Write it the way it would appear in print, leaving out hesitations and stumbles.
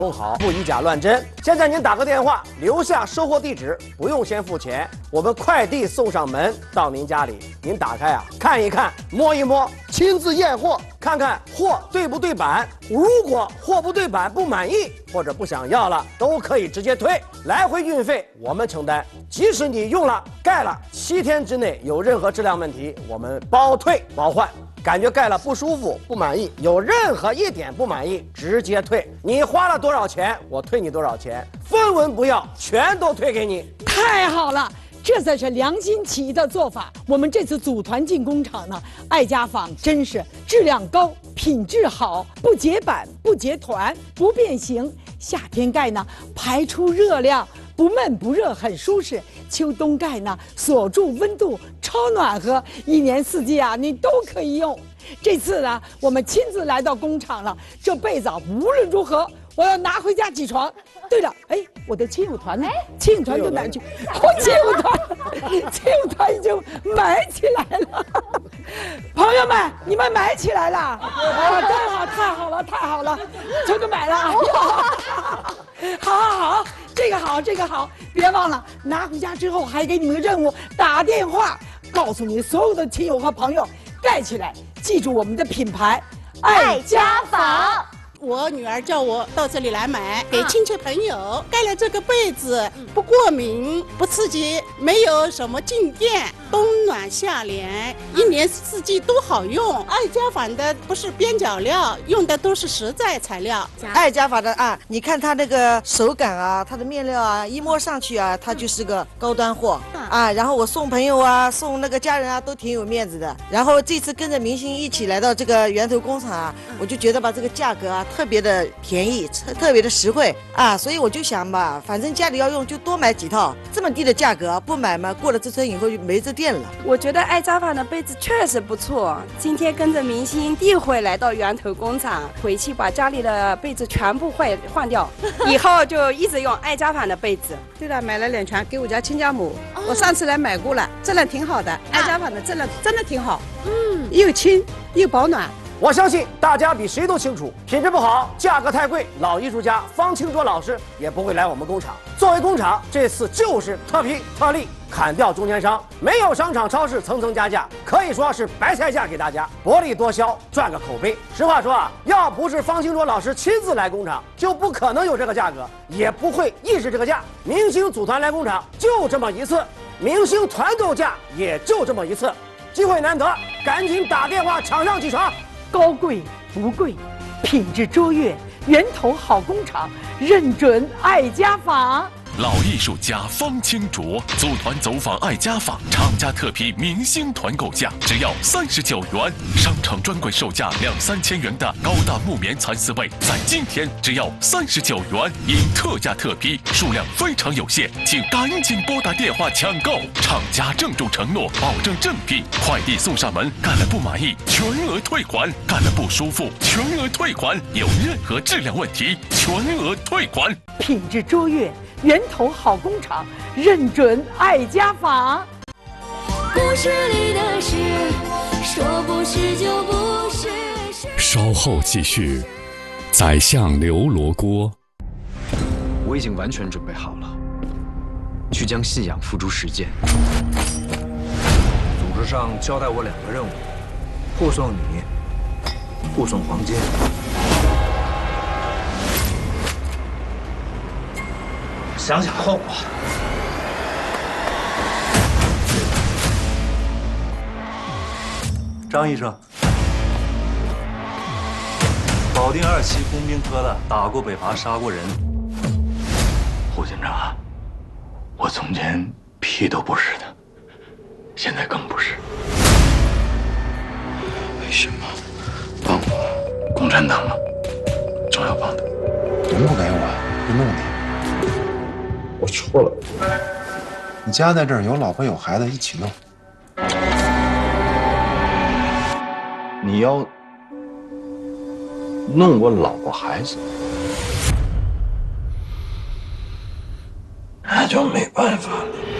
好，不以假乱真。现在您打个电话，留下收货地址，不用先付钱，我们快递送上门到您家里。您打开啊，看一看，摸一摸，亲自验货，看看货对不对版。如果货不对版不满意或者不想要了，都可以直接退，来回运费我们承担。即使你用了盖了7天之内有任何质量问题，我们包退包换。感觉盖了不舒服、不满意，有任何一点不满意，直接退。你花了多少钱，我退你多少钱，分文不要，全都退给你。 太好了，这才是良心企业的做法。我们这次组团进工厂呢，爱家纺真是质量高、品质好，不结板、不结团、不变形。夏天盖呢，排出热量。不闷不热，很舒适。秋冬盖呢，锁住温度，超暖和，一年四季啊，你都可以用。这次呢，我们亲自来到工厂了，这被子啊，无论如何我要拿回家起床。对了，哎，我的亲友团呢？亲友团就哪去？亲友团已经买起来了。朋友们，你们买起来了？啊，太好了，全都买了啊！好，这个好，别忘了拿回家之后还给你们个任务，打电话告诉你所有的亲友和朋友盖起来，记住我们的品牌爱家纺。 我女儿叫我到这里来买，给亲戚朋友盖了这个被子，不过敏，不刺激，没有什么静电，冬暖夏凉，一年四季都好用。爱家纺的不是边角料，用的都是实在材料。 爱家纺的啊，你看它那个手感啊，它的面料啊，一摸上去啊，它就是个高端货啊。然后我送朋友啊，送那个家人啊，都挺有面子的。然后这次跟着明星一起来到这个源头工厂啊，我就觉得吧，这个价格啊特别的便宜，特别的实惠啊，所以我就想吧，反正家里要用就多买几套，这么低的价格不买嘛，过了这村以后就没这店了。 我觉得爱家纺的被子确实不错，今天跟着明星一会来到源头工厂，回去把家里的被子全部换掉，以后就一直用爱家纺的被子。 对了，买了2床给我家亲家母，我上次来买过了，质量挺好的，爱家纺的质量真的挺好，又轻又保暖。 我相信大家比谁都清楚，品质不好，价格太贵，老艺术家方清卓老师也不会来我们工厂。作为工厂，这次就是特批特例，砍掉中间商，没有商场超市层层加价，可以说是白菜价给大家，薄利多销，赚个口碑。实话说啊，要不是方清卓老师亲自来工厂，就不可能有这个价格，也不会意识这个价。明星组团来工厂就这么一次，明星团购价也就这么一次，机会难得，赶紧打电话抢上几床。 高贵不贵，品质卓越，源头好工厂，认准爱家纺。 老艺术家方清卓组团走访爱家纺，厂家特批明星团购价只要39元，商场专柜售价2-3千元的高档木棉蚕丝被，在今天只要39元，因特价特批，数量非常有限，请赶紧拨打电话抢购。厂家郑重承诺，保证正品，快递送上门，干了不满意全额退款，干了不舒服全额退款，有任何质量问题全额退款。 品质卓越，源头好工厂，认准爱家纺。 故事里的事，说不是就不是。 稍后继续。宰相刘罗锅。 我已经完全准备好了，去将信仰付诸实践。 组织上交代我2个任务：护送你，护送黄金。想想后果。张医生，保定2期工兵科的，打过北伐，杀过人。 胡警长，我从前屁都不是的，现在更不是。为什么帮我？共产党吗？总要帮的。 你们不给我，就弄你。 我错了。 你家在这儿，有老婆有孩子，一起弄。 你要弄我老婆孩子， 那就没办法了。